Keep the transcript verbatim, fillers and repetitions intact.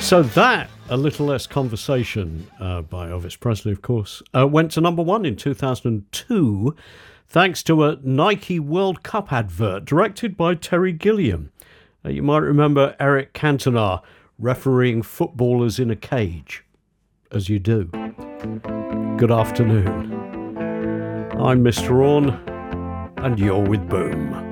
So that, A Little Less Conversation, uh, by Elvis Presley, of course, uh, went to number one in two thousand two, thanks to a Nike World Cup advert directed by Terry Gilliam. Uh, you might remember Eric Cantona refereeing footballers in a cage, as you do. Good afternoon. I'm Mister Orne, and you're with Boom.